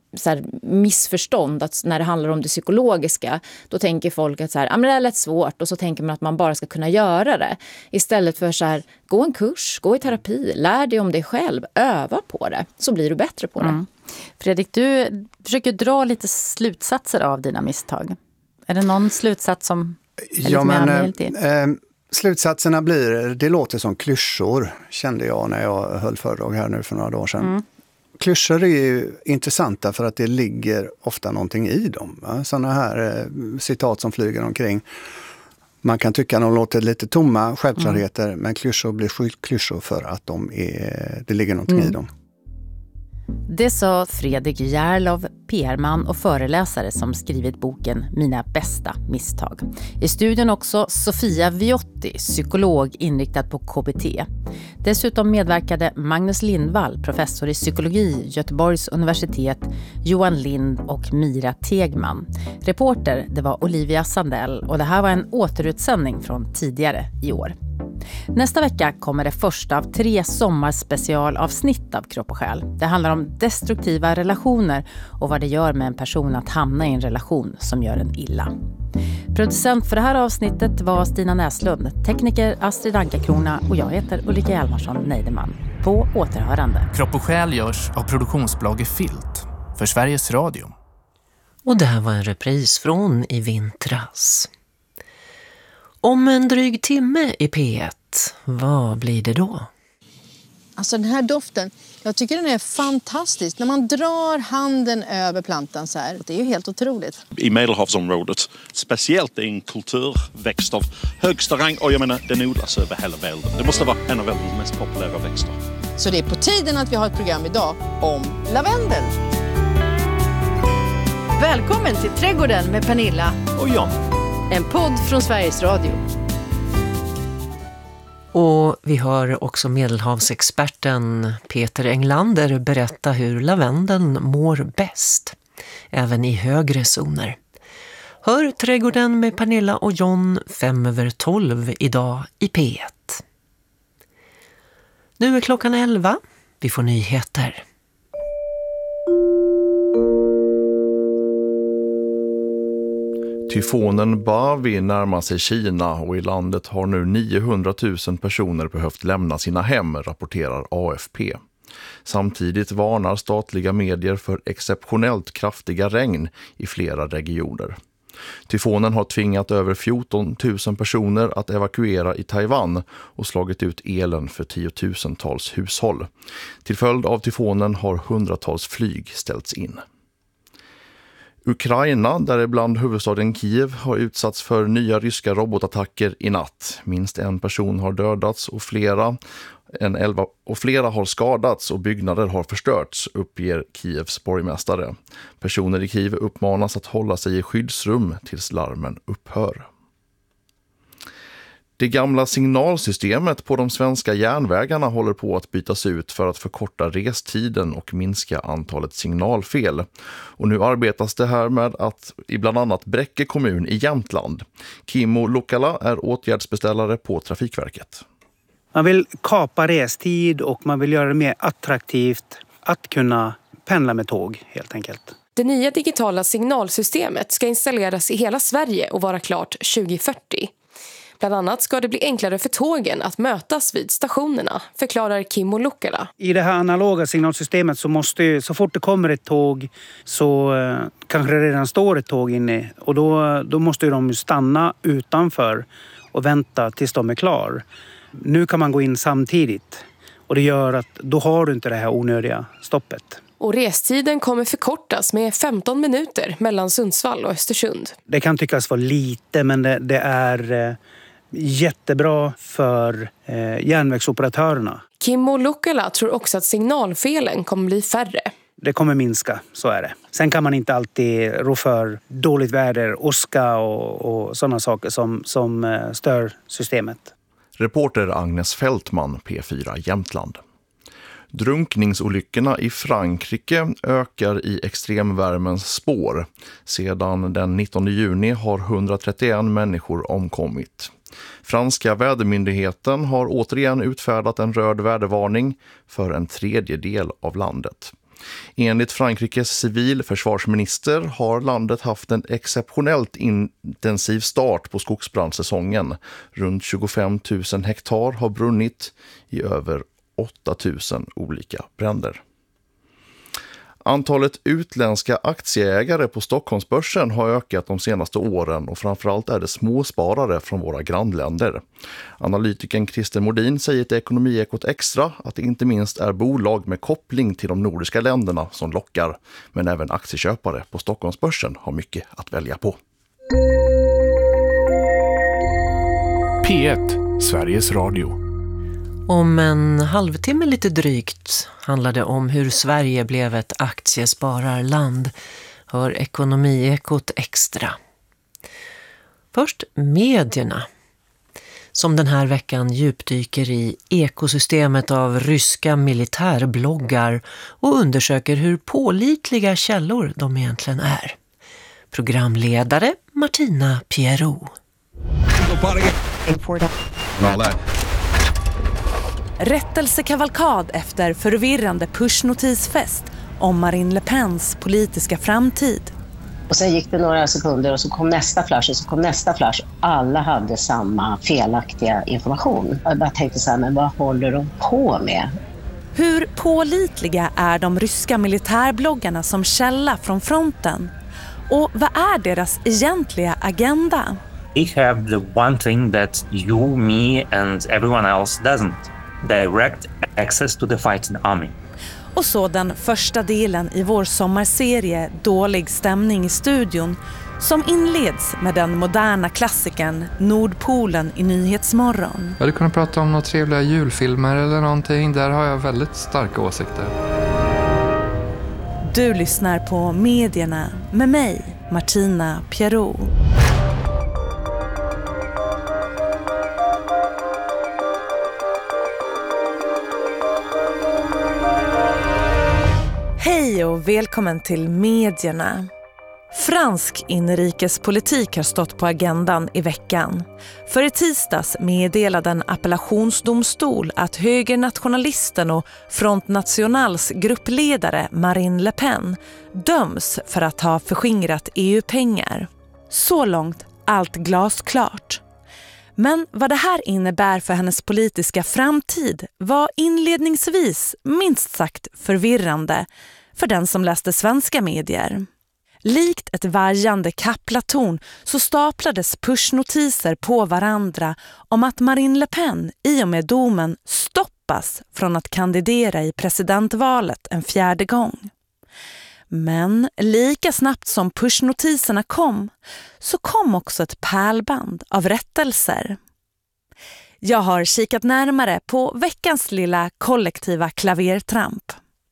så här missförstånd att när det handlar om det psykologiska, då tänker folk att så här, men det är lätt svårt, och så tänker man att man bara ska kunna göra det. Istället för så här, gå en kurs, gå i terapi, lär dig om dig själv, öva på det, så blir du bättre på det. Fredrik, du försöker dra lite slutsatser av dina misstag. Är det någon slutsats som är lite mer allmängiltig? Slutsatserna blir, det låter som klyschor, kände jag när jag höll föredrag här nu för några dagar sedan. Klyschor är ju intressanta för att det ligger ofta någonting i dem. Va? Sådana här citat som flyger omkring. Man kan tycka att de låter lite tomma självklarheter, men klyschor blir klyschor för att det ligger någonting i dem. Det sa Fredrik Järlov, PR-man och föreläsare som skrivit boken Mina bästa misstag. I studion också Sofia Viotti, psykolog inriktad på KBT. Dessutom medverkade Magnus Lindvall, professor i psykologi, Göteborgs universitet, Johan Lind och Mira Tegman. Reporter, det var Olivia Sandell, och det här var en återutsändning från tidigare i år. Nästa vecka kommer det första av 3 sommarspecialavsnitt av Kropp och själ. Det handlar om destruktiva relationer och vad det gör med en person att hamna i en relation som gör en illa. Producent för det här avsnittet var Stina Näslund, tekniker Astrid Ankarkrona och jag heter Ulrika Hjalmarsson Neideman. På återhörande. Kropp och själ görs av produktionsbolaget Filt för Sveriges Radio. Och det här var en repris från i vintras. Om en dryg timme i P1, vad blir det då? Alltså den här doften, jag tycker den är fantastisk. När man drar handen över plantan så här, det är ju helt otroligt. I Medelhavsområdet, speciellt en kulturväxt av högsta rang, och jag menar den odlas över hela världen. Det måste vara en av världens mest populära växter. Så det är på tiden att vi har ett program idag om lavendel. Välkommen till Trädgården med Pernilla Och John. En podd från Sveriges Radio. Och vi hör också Medelhavsexperten Peter Englander berätta hur lavendeln mår bäst, även i högre zoner. Hör Trädgården med Pernilla och John 5:12 idag i P1. Nu är klockan 11. Vi får nyheter. Tyfonen Bavi närmar sig Kina och i landet har nu 900 000 personer behövt lämna sina hem, rapporterar AFP. Samtidigt varnar statliga medier för exceptionellt kraftiga regn i flera regioner. Tyfonen har tvingat över 14 000 personer att evakuera i Taiwan och slagit ut elen för tiotusentals hushåll. Till följd av tyfonen har hundratals flyg ställts in. Ukraina, däribland huvudstaden Kiev, har utsatts för nya ryska robotattacker i natt. Minst en person har dödats och flera har skadats och byggnader har förstörts, uppger Kievs borgmästare. Personer i Kiev uppmanas att hålla sig i skyddsrum tills larmen upphör. Det gamla signalsystemet på de svenska järnvägarna håller på att bytas ut för att förkorta restiden och minska antalet signalfel. Och nu arbetas det här med att i bland annat Bräcke kommun i Jämtland. Kimmo Lukkala är åtgärdsbeställare på Trafikverket. Man vill kapa restid och man vill göra det mer attraktivt att kunna pendla med tåg helt enkelt. Det nya digitala signalsystemet ska installeras i hela Sverige och vara klart 2040. Bland annat ska det bli enklare för tågen att mötas vid stationerna, förklarar Kimmo Lukkala. I det här analoga signalsystemet så måste, så fort det kommer ett tåg så kanske det redan står ett tåg inne. Och då måste de stanna utanför och vänta tills de är klar. Nu kan man gå in samtidigt och det gör att då har du inte det här onödiga stoppet. Och restiden kommer förkortas med 15 minuter mellan Sundsvall och Östersund. Det kan tyckas vara lite, men det är jättebra för järnvägsoperatörerna. Kimmo Lukkala tror också att signalfelen kommer bli färre. Det kommer minska, så är det. Sen kan man inte alltid rå för dåligt väder, åska och sådana saker som stör systemet. Reporter Agnes Fältman, P4 Jämtland. Drunkningsolyckorna i Frankrike ökar i extremvärmens spår. Sedan den 19 juni har 131 människor omkommit. Franska vädermyndigheten har återigen utfärdat en röd vädervarning för en tredjedel av landet. Enligt Frankrikes civilförsvarsminister har landet haft en exceptionellt intensiv start på skogsbrandsäsongen. Runt 25 000 hektar har brunnit i över 8 000 olika bränder. Antalet utländska aktieägare på Stockholmsbörsen har ökat de senaste åren och framförallt är det småsparare från våra grannländer. Analytikern Christer Modin säger till Ekonomiekot Extra att det inte minst är bolag med koppling till de nordiska länderna som lockar, men även aktieköpare på Stockholmsbörsen har mycket att välja på. P1, Sveriges Radio. Om en halvtimme lite drygt handlar det om hur Sverige blev ett aktiespararland. Hör Ekonomiekot Extra. Först medierna, som den här veckan djupdyker i ekosystemet av ryska militärbloggar och undersöker hur pålitliga källor de egentligen är. Programledare Martina Pierrot. Rättelsekavalkad efter förvirrande pushnotisfest om Marine Le Pens politiska framtid. Och sen gick det några sekunder och så kom nästa flash och så kom nästa flash. Alla hade samma felaktiga information. Jag bara tänkte så här, men vad håller de på med? Hur pålitliga är de ryska militärbloggarna som källa från fronten? Och vad är deras egentliga agenda? We have the one thing that you, me and everyone else doesn't. Direct access to the fighting army. Och så den första delen i vår sommarserie Dålig stämning i studion, som inleds med den moderna klassikern Nordpolen i Nyhetsmorgon. Jag hade kunnat prata om några trevliga julfilmer eller någonting. Där har jag väldigt starka åsikter. Du lyssnar på Medierna med mig, Martina Pierrot. Hej och välkommen till Medierna. Fransk inrikespolitik har stått på agendan i veckan. För i tisdags meddelade en appellationsdomstol att högernationalisten och Front Nationals gruppledare Marine Le Pen döms för att ha förskingrat EU-pengar. Så långt allt glasklart. Men vad det här innebär för hennes politiska framtid var inledningsvis minst sagt förvirrande för den som läste svenska medier. Likt ett varjande kaplatorn så staplades pushnotiser på varandra om att Marine Le Pen i och med domen stoppas från att kandidera i presidentvalet en fjärde gång. Men lika snabbt som pushnotiserna kom så kom också ett pärlband av rättelser. Jag har kikat närmare på veckans lilla kollektiva klavertramp.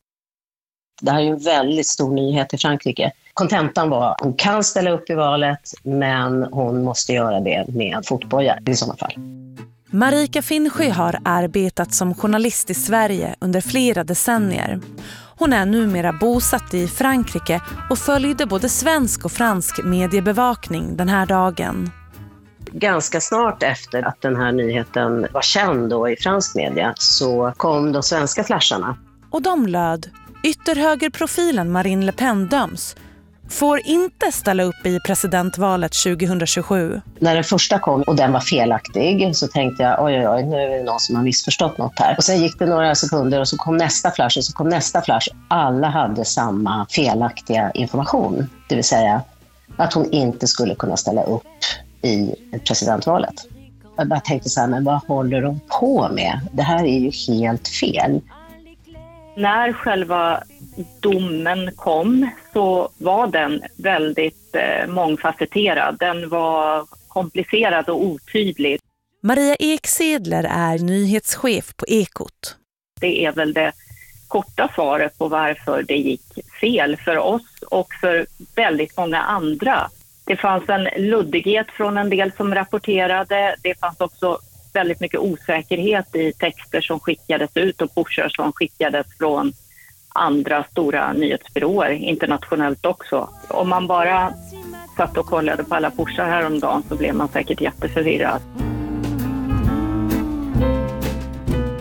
Det här är ju en väldigt stor nyhet i Frankrike. Kontentan var att hon kan ställa upp i valet, men hon måste göra det med fotboja i sådana fall. Marika Finnsjö har arbetat som journalist i Sverige under flera decennier. Hon är numera bosatt i Frankrike och följde både svensk och fransk mediebevakning den här dagen. Ganska snart efter att den här nyheten var känd då i fransk media så kom de svenska flasharna. Och de löd: ytterhögerprofilen Marine Le Pen döms. Får inte ställa upp i presidentvalet 2027. När den första kom och den var felaktig så tänkte jag oj, nu är det någon som har missförstått något här. Och sen gick det några sekunder och så kom nästa flash och så kom nästa flash. Alla hade samma felaktiga information. Det vill säga att hon inte skulle kunna ställa upp i presidentvalet. Jag bara tänkte så här, men vad håller de på med? Det här är ju helt fel. När själva domen kom så var den väldigt mångfacetterad. Den var komplicerad och otydlig. Maria Eksedler är nyhetschef på Ekot. Det är väl det korta svaret på varför det gick fel för oss och för väldigt många andra. Det fanns en luddighet från en del som rapporterade. Det fanns också väldigt mycket osäkerhet i texter som skickades ut och pushar som skickades från andra stora nyhetsbyråer, internationellt också. Om man bara satt och kollade på alla pushar häromdagen så blev man säkert jätteförvirrad.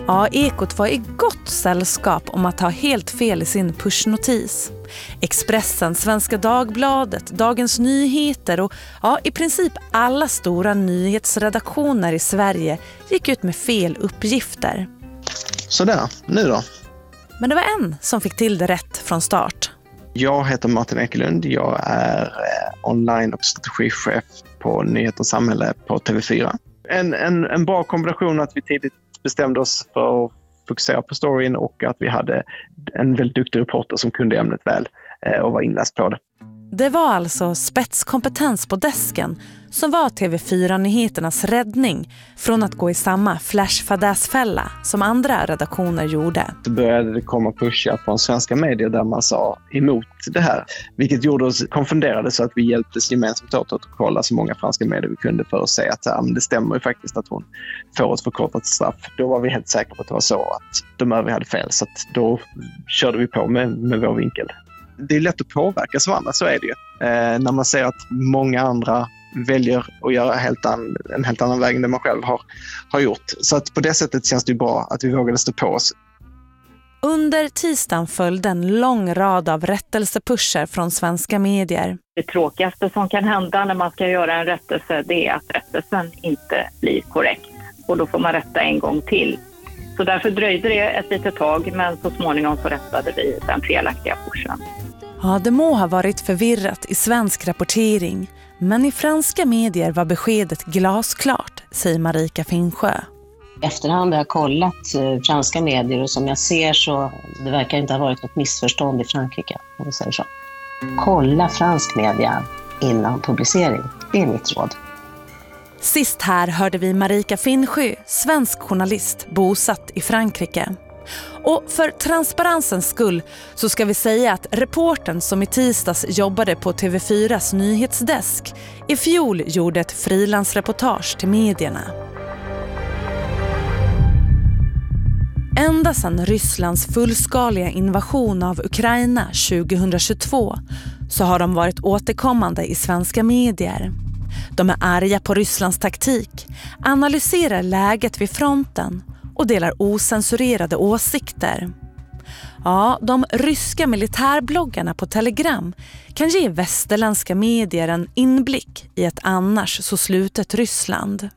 Ja, Ekot var i gott sällskap om att ha helt fel i sin pushnotis. Expressen, Svenska Dagbladet, Dagens Nyheter och i princip alla stora nyhetsredaktioner i Sverige gick ut med fel uppgifter. Sådär, nu då? Men det var en som fick till det rätt från start. Jag heter Martin Ekelund. Jag är online- och strategichef på Nyhet och samhälle på TV4. En bra kombination att vi tidigt bestämde oss för att fokusera på storyn och att vi hade en väldigt duktig reporter som kunde ämnet väl och var inläst på det. Det var alltså spetskompetens på desken som var TV4-nyheternas räddning från att gå i samma flashfadäsfälla som andra redaktioner gjorde. Det började komma pushar från svenska medier där man sa emot det här, vilket gjorde oss konfunderade så att vi hjälptes gemensamt åt att kolla så många franska medier vi kunde för att säga att det stämmer ju faktiskt att hon får ett förkortat straff. Då var vi helt säkra på att det var så att de övriga hade fel, så att då körde vi på med vår vinkel. Det är lätt att påverkas av andra, så är det ju. När man ser att många andra väljer att göra en helt annan väg än det man själv har gjort. Så att på det sättet känns det ju bra att vi vågade stå på oss. Under tisdagen följde en lång rad av rättelsepusher från svenska medier. Det tråkigaste som kan hända när man ska göra en rättelse, det är att rättelsen inte blir korrekt. Och då får man rätta en gång till. Så därför dröjde det ett litet tag, men så småningom så rättade vi den felaktiga pushen. Ja, det må ha varit förvirrat i svensk rapportering, men i franska medier var beskedet glasklart, säger Marika Finnsjö. Efterhand har jag kollat franska medier och som jag ser så det verkar inte ha varit något missförstånd i Frankrike, om vi säger så. Kolla fransk media innan publicering, det är mitt råd. Sist här hörde vi Marika Finnsjö, svensk journalist bosatt i Frankrike. Och för transparensens skull så ska vi säga att reportern som i tisdags jobbade på TV4s nyhetsdesk i fjol gjorde ett frilansreportage till medierna. Ända sedan Rysslands fullskaliga invasion av Ukraina 2022 så har de varit återkommande i svenska medier. De är arga på Rysslands taktik, analyserar läget vid fronten och delar osensurerade åsikter. Ja, de ryska militärbloggarna på Telegram kan ge västerländska medier en inblick i ett annars så slutet Ryssland.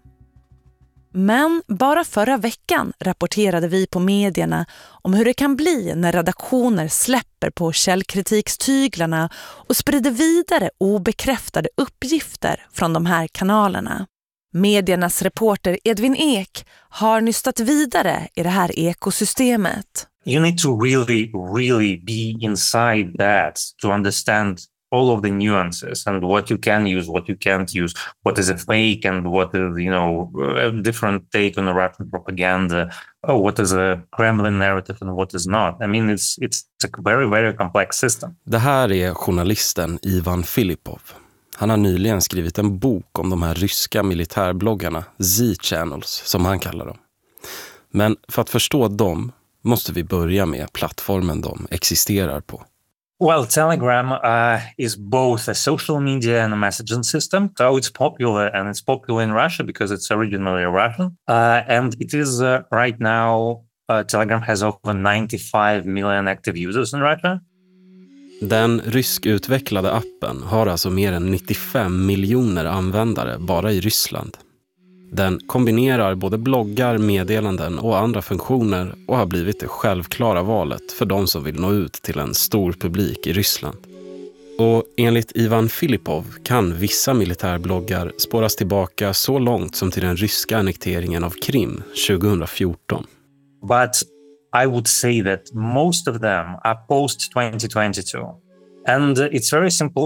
Men bara förra veckan rapporterade vi på medierna om hur det kan bli när redaktioner släpper på källkritikstyglarna och sprider vidare obekräftade uppgifter från de här kanalerna. Mediernas reporter Edvin Ek har nystat vidare i det här ekosystemet. You need to really be inside that to understand all of the nuances and what you can use, what you can't use, what is a fake and what is, a different take on the Russian propaganda, what is a Kremlin narrative and what is not. I mean, it's a very, very complex system. Det här är journalisten Ivan Filipov. Han har nyligen skrivit en bok om de här ryska militärbloggarna, Z-channels som han kallar dem. Men för att förstå dem måste vi börja med plattformen de existerar på. Well, Telegram is both a social media and a messaging system. So it's popular, and it's popular in Russia because it's originally Russian. And it is right now, Telegram has over 95 million active users in Russia. Den ryskutvecklade appen har alltså mer än 95 miljoner användare bara i Ryssland. Den kombinerar både bloggar, meddelanden och andra funktioner och har blivit det självklara valet för de som vill nå ut till en stor publik i Ryssland. Och enligt Ivan Filipov kan vissa militärbloggar spåras tillbaka så långt som till den ryska annekteringen av Krim 2014. But I would say that most of them are post 2022. And it's very simple,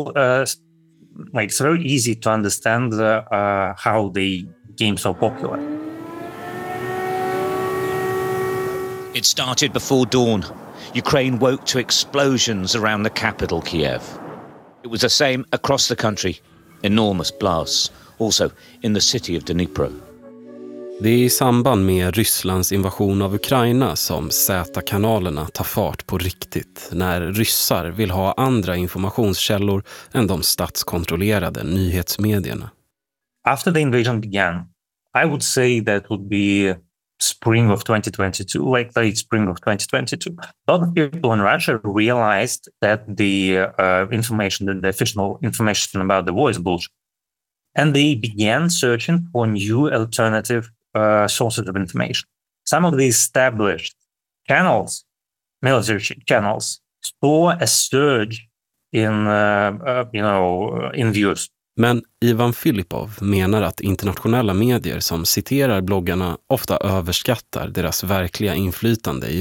it's very easy to understand how they became so popular. It started before dawn. Ukraine woke to explosions around the capital, Kiev. It was the same across the country. Enormous blasts, also in the city of Dnipro. Det är i samband med Rysslands invasion av Ukraina som Z-kanalerna tar fart på riktigt när ryssar vill ha andra informationskällor än de statskontrollerade nyhetsmedierna. After the invasion began, I would say that would be spring of 2022, like late spring of 2022, a lot of people in Russia realized that the official information about the war is bullshit. And they began searching for new alternative sources of information. Some of the established channels, military channels, saw a surge in views. Men Ivan Filippov menar att internationella medier som citerar bloggarna ofta överskattar deras verkliga inflytande i